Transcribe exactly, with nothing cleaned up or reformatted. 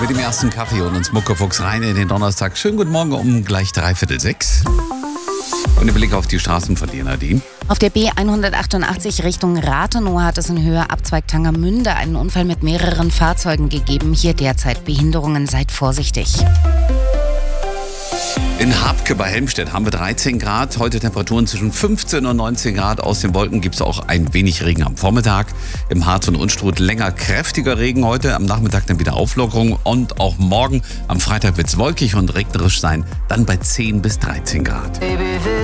mit dem ersten Kaffee und uns Muckefuchs rein in den Donnerstag. Schönen guten Morgen um gleich dreiviertel sechs. Und ein Blick auf die Straßen von dir, Nadine. Auf der B hundertachtundachtzig Richtung Rathenow hat es in Höhe Abzweig Tangermünde einen Unfall mit mehreren Fahrzeugen gegeben. Hier derzeit Behinderungen, seid vorsichtig. In Habke bei Helmstedt haben wir dreizehn Grad. Heute Temperaturen zwischen fünfzehn und neunzehn Grad. Aus den Wolken gibt es auch ein wenig Regen am Vormittag. Im Harz und Unstrut länger kräftiger Regen heute. Am Nachmittag dann wieder Auflockerung. Und auch morgen am Freitag wird es wolkig und regnerisch sein. Dann bei zehn bis dreizehn Grad.